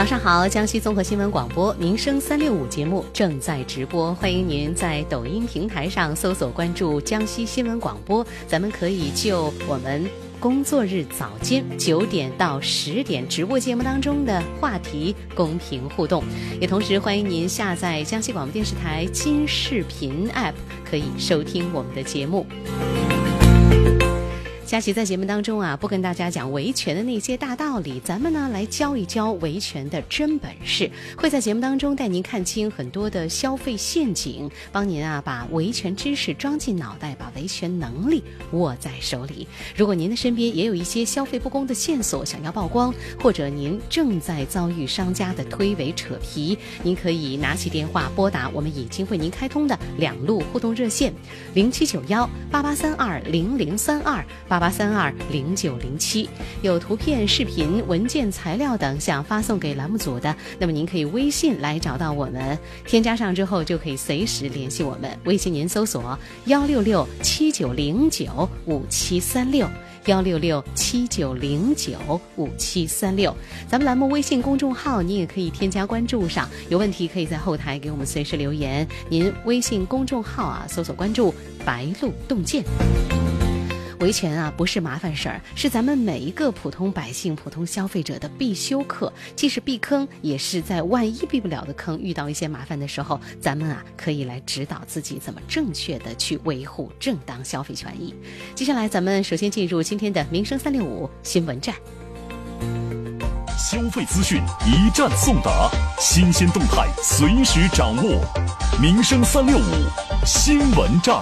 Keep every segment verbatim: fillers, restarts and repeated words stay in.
早上好，江西综合新闻广播民生三六五节目正在直播，欢迎您在抖音平台上搜索关注江西新闻广播，咱们可以就我们工作日早间九点到十点直播节目当中的话题公平互动，也同时欢迎您下载江西广播电视台金视频 App， 可以收听我们的节目。佳琪在节目当中啊，不跟大家讲维权的那些大道理，咱们呢来教一教维权的真本事，会在节目当中带您看清很多的消费陷阱，帮您啊把维权知识装进脑袋，把维权能力握在手里。如果您的身边也有一些消费不公的线索想要曝光，或者您正在遭遇商家的推诿扯皮，您可以拿起电话拨打我们已经为您开通的两路互动热线零七九幺八八三二零零三二八八三二零九零七，有图片、视频、文件、材料等想发送给栏目组的，那么您可以微信来找到我们，添加上之后就可以随时联系我们。微信您搜索幺六六七九零九五七三六。幺六六七九零九五七三六，咱们栏目微信公众号您也可以添加关注上，有问题可以在后台给我们随时留言。您微信公众号啊，搜索关注白鹿洞见。维权啊不是麻烦事儿，是咱们每一个普通百姓、普通消费者的必修课，既是避坑，也是在万一避不了的坑，遇到一些麻烦的时候，咱们啊可以来指导自己怎么正确的去维护正当消费权益。接下来咱们首先进入今天的民生三六五新闻站， 消费资讯一站送达，新鲜动态随时掌握，民生三六五新闻站。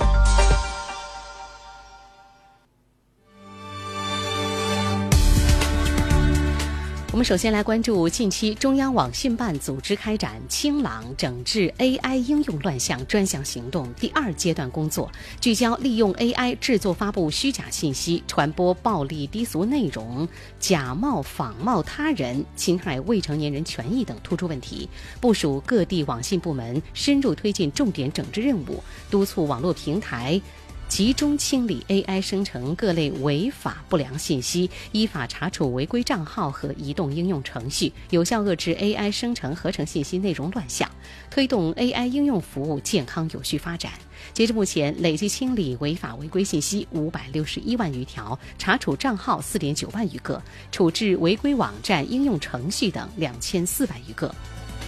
我们首先来关注近期中央网信办组织开展清朗整治 A I 应用乱象专项行动第二阶段工作，聚焦利用 A I 制作发布虚假信息、传播暴力低俗内容、假冒仿冒他人、侵害未成年人权益等突出问题，部署各地网信部门深入推进重点整治任务，督促网络平台集中清理 A I 生成各类违法不良信息，依法查处违规账号和移动应用程序，有效遏制 A I 生成合成信息内容乱象，推动 A I 应用服务健康有序发展。截至目前，累计清理违法违规信息五百六十一万余条，查处账号四点九万余个，处置违规网站、应用程序等两千四百余个。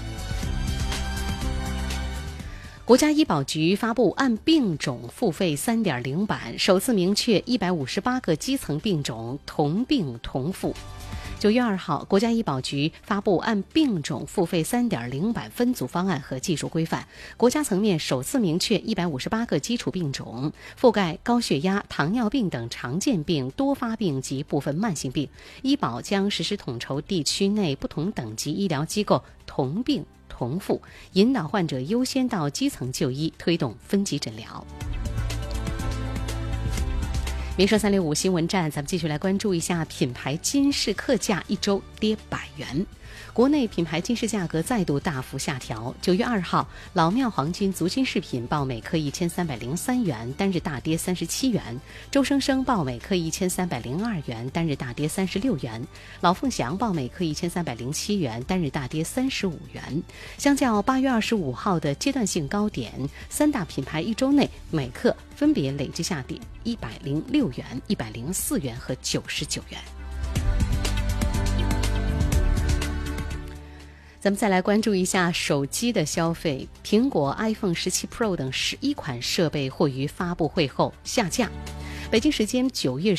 国家医保局发布按病种付费 三点零 版，首次明确一百五十八个基层病种同病同付。九月二号，国家医保局发布按病种付费 三点零 版分组方案和技术规范，国家层面首次明确一百五十八个基础病种，覆盖高血压、糖尿病等常见病、多发病及部分慢性病。医保将实施统筹地区内不同等级医疗机构同病同付，引导患者优先到基层就医，推动分级诊疗。民生三六五新闻站，咱们继续来关注一下品牌金饰客价一周跌百元。国内品牌金饰价格再度大幅下调。九月二号，老庙黄金足金饰品报每克一千三百零三元，单日大跌三十七元；周生生报每克一千三百零二元，单日大跌三十六元；老凤祥报每克一千三百零七元，单日大跌三十五元。相较八月二十五号的阶段性高点，三大品牌一周内每克分别累计下跌一百零六元、一百零四元和九十九元。咱们再来关注一下手机的消费，苹果 iPhone 十七 Pro 等十一款设备或于发布会后下架。北京时间九月